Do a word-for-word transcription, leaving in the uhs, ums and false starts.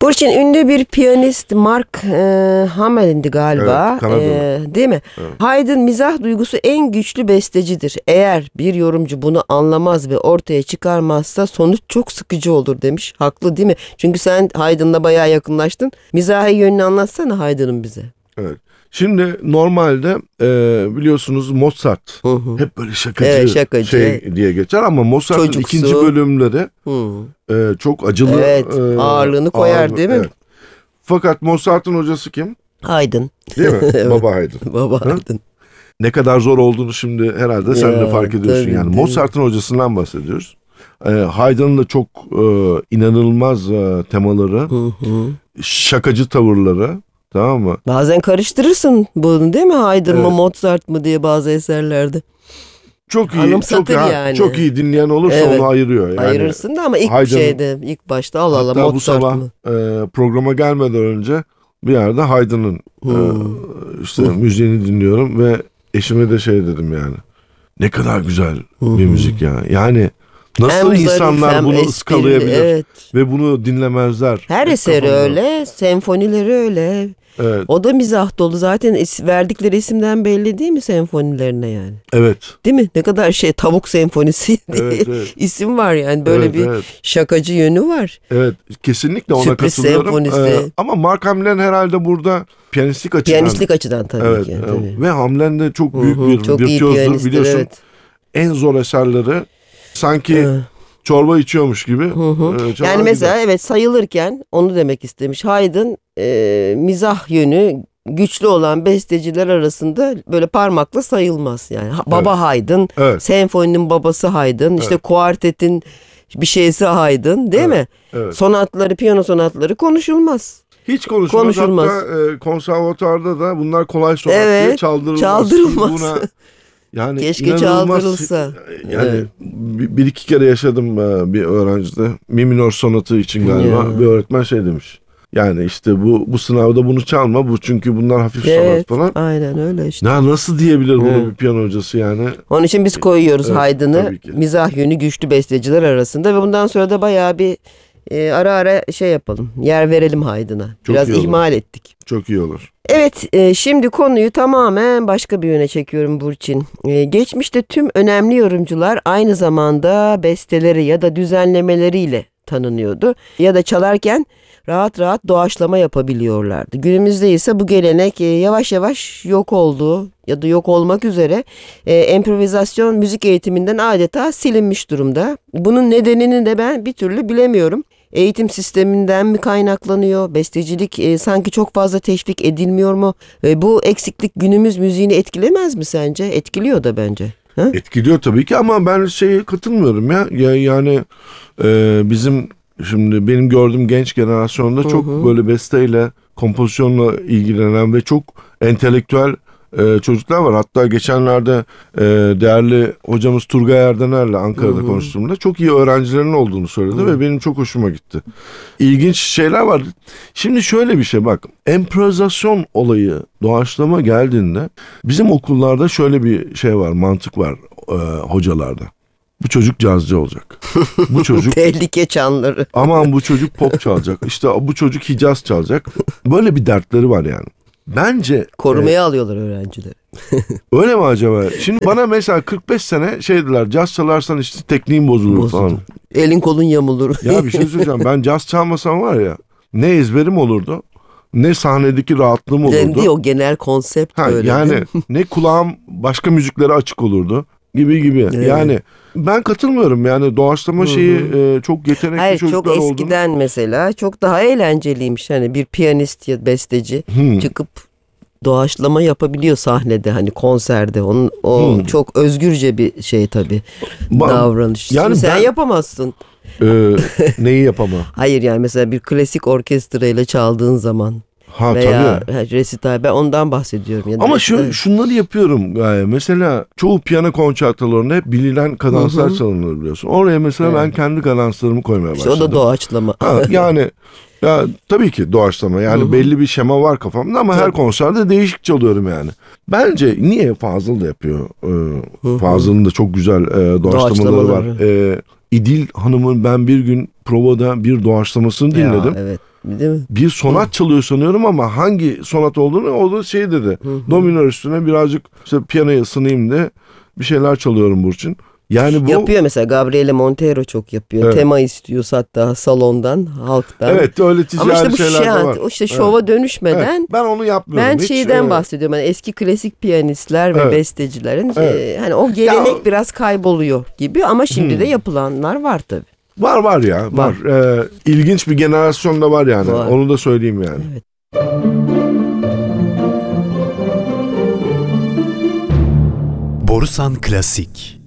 Burçin ünlü bir piyanist Mark e, Hamill'indi galiba, Evet, e, değil mi? Evet. Haydn mizah duygusu en güçlü bestecidir. Eğer bir yorumcu bunu anlamaz ve ortaya çıkarmazsa sonuç çok sıkıcı olur demiş. Haklı değil mi? Çünkü sen Haydn'la bayağı yakınlaştın. Mizahi yönünü anlatsana Haydn'ın bize. Evet. Şimdi normalde e, biliyorsunuz Mozart Hı hı. hep böyle şakacı, Evet, şakacı. şey diye geçer ama Mozart'ın Çocuksu. ikinci bölümleri Hı. e, çok acılı. Evet, e, ağırlığını koyar ağır- değil mi? evet. Fakat Mozart'ın hocası kim? Haydn. Değil mi? Evet. Baba Haydn. Baba Hı? Haydn. Ne kadar zor olduğunu şimdi herhalde sen Ya, de fark ediyorsun. tabii, Yani değil mi? Mozart'ın hocasından bahsediyoruz. E, Haydn'ın da çok e, inanılmaz e, temaları, Hı hı. şakacı tavırları, tamam mı? Bazen karıştırırsın bunu değil mi? Haydn mı Evet. Mozart mı diye bazı eserlerde. Çok iyi, Anımsatır çok, ha, yani. çok iyi dinleyen olursa Evet. onu ayırıyor. Yani Ayırırsın da ama ilk Haydn'ın- şeyde ilk başta Allah Allah hatta bu Mozart sabah mı? e, programa gelmeden önce bir yerde Haydn'ın e, Hmm. işte müziğini dinliyorum ve eşime de şey dedim yani. Ne kadar güzel bir müzik ya. Yani nasıl Hem zarif, insanlar hem bunu esprili, ıskalayabilir evet. ve bunu dinlemezler. Her Hep eseri kafamda. öyle, senfonileri öyle. Evet, O da mizah dolu. Zaten is- verdikleri isimden belli değil mi senfonilerine yani? evet. Değil mi? Ne kadar şey tavuk senfonisi diye Evet, evet. isim var yani. Böyle Evet, bir evet. şakacı yönü var. Evet, kesinlikle ona Sürpriz katılıyorum. senfonisi. Ee, ama Mark Hamlen herhalde burada piyanistlik açıdan. Piyanistlik açıdan tabii Evet, ki. e, Tabii. ve Hamlen de çok büyük Hı hı, bir çok iyi virtüözdür. piyanisttir, Biliyorsun evet. en zor eserleri sanki Hı. çorba içiyormuş gibi. Hı hı. e, çalar Yani mesela gider. evet sayılırken onu demek istemiş. Haydn e, mizah yönü güçlü olan besteciler arasında böyle parmakla sayılmaz yani. Ha- Baba Evet. Haydn, Evet. senfoninin babası Haydn, işte kuartetin bir şeysi Haydn değil mi? Evet. Sonatları, piyano sonatları konuşulmaz. Hiç konuşmaz. Konuşulmaz. Hatta e, konservatuarda da bunlar kolay sonat diye Evet, çaldırılmaz. çaldırılmaz. Buna, yani Keşke inanılmaz, çaldırılsa. Yani Evet. bir, bir iki kere yaşadım e, bir öğrencide. Mi minor sonatı için galiba Ya. bir öğretmen şey demiş. Yani işte bu bu sınavda bunu çalma, bu çünkü bunlar hafif Evet, sonat falan. aynen öyle işte. Ya nasıl diyebilir bunu Hı. bir piyano hocası yani? Onun için biz koyuyoruz Evet, Haydn'ı tabii ki. mizah yönü güçlü besteciler arasında ve bundan sonra da bayağı bir e, ara ara şey yapalım. Yer verelim Haydn'a. Çok Biraz iyi olur. ihmal ettik. Çok iyi olur. Evet, e, şimdi konuyu tamamen başka bir yöne çekiyorum Burçin. E, geçmişte tüm önemli yorumcular aynı zamanda besteleri ya da düzenlemeleriyle tanınıyordu. Ya da çalarken rahat rahat doğaçlama yapabiliyorlardı. Günümüzde ise bu gelenek e, yavaş yavaş yok oldu ya da yok olmak üzere. E, improvizasyon müzik eğitiminden adeta silinmiş durumda. Bunun nedenini de ben bir türlü bilemiyorum. Eğitim sisteminden mi kaynaklanıyor? Bestecilik e, sanki çok fazla teşvik edilmiyor mu? E, bu eksiklik günümüz müziğini etkilemez mi sence? Etkiliyor da bence. Ha? Etkiliyor tabii ki ama ben şeye katılmıyorum ya. ya yani e, bizim şimdi benim gördüğüm genç generasyonda çok böyle besteyle, kompozisyonla ilgilenen ve çok entelektüel e, çocuklar var. Hatta geçenlerde e, değerli hocamız Turgay Erdener'le Ankara'da konuştuğumda çok iyi öğrencilerin olduğunu söyledi ve benim çok hoşuma gitti. İlginç şeyler var. Şimdi şöyle bir şey bak. Improvizasyon olayı, doğaçlama geldiğinde bizim okullarda şöyle bir şey var, mantık var e, hocalarda. Bu çocuk cazcı olacak. Bu çocuk Tehlike çanları. aman bu çocuk pop çalacak. İşte bu çocuk Hicaz çalacak. Böyle bir dertleri var yani. Bence Korumaya alıyorlar öğrencileri. öyle mi acaba? Şimdi bana mesela kırk beş sene şey dediler, caz çalarsan işte tekniğin bozulur, Bozulur. falan. Elin kolun yamulur. Ya bir şey söyleyeceğim, ben caz çalmasam var ya ne ezberim olurdu ne sahnedeki rahatlığım olurdu. Değil, o genel konsept Ha, öyle. yani değil mi? ne kulağım başka müziklere açık olurdu gibi gibi. Evet. Yani ben katılmıyorum yani doğaçlama şeyi e, çok yetenekli Hayır, çocuklar çok olduğunu. eskiden mesela çok daha eğlenceliymiş. Hani bir piyanist ya besteci Hmm. çıkıp doğaçlama yapabiliyor sahnede, hani konserde. Onun o Hmm. çok özgürce bir şey tabii. Ba- davranış. yani Şimdi sen ben- yapamazsın. E, neyi yapama? Hayır yani mesela bir klasik orkestrayla çaldığın zaman Ha veya tabii. ha, resital, ben ondan bahsediyorum. Ya da Ama resital- şu şunları yapıyorum. Yani mesela çoğu piyano konçertolarında hep bilinen kadanslar çalınır biliyorsun. Oraya mesela ben kendi kadanslarımı koymaya işte başladım. o da doğaçlama. Ha, yani ya tabii ki doğaçlama. Yani belli bir şema var kafamda ama her konserde değişik çalıyorum yani. Bence niye Fazıl da yapıyor? Ee, Fazıl'ın da çok güzel e, doğaçlamaları var. Doğaçlamaları. Ee, İdil Hanım'ın ben bir gün provada bir doğaçlamasını Ya, dinledim. evet. Değil mi? Bir sonat çalıyor sanıyorum ama hangi sonat olduğunu o da şey dedi. Do minör üstüne birazcık işte piyanoyu ısınayım de bir şeyler çalıyorum Burçin. Yani bu Yapıyor mesela Gabriele Montero çok yapıyor. Evet. Tema istiyorsa hatta salondan, halktan. evet öyle ticari Ama işte bu şeyler şey, de var. o işte şova Evet. dönüşmeden Evet, ben onu yapmıyorum. ben Hiç, şeyden e, bahsediyorum. Yani eski klasik piyanistler ve Evet. bestecilerin Evet. e, hani o gelenek Ya o- biraz kayboluyor gibi ama şimdi de yapılanlar var tabii. Var var ya var. Ee, ilginç bir jenerasyon da var yani. Var. Onu da söyleyeyim yani. Evet. Borusan Klasik.